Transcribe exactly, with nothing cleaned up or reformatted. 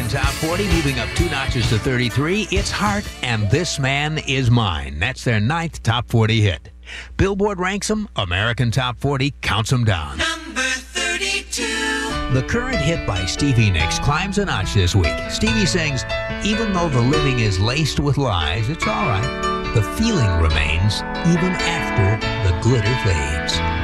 American Top forty, moving up two notches to thirty-three. It's Heart and This Man Is Mine. That's their ninth Top forty hit. Billboard ranks them. American Top forty counts them down. Number thirty-two. The current hit by Stevie Nicks climbs a notch this week. Stevie sings, "Even though the living is laced with lies, it's all right. The feeling remains even after the glitter fades."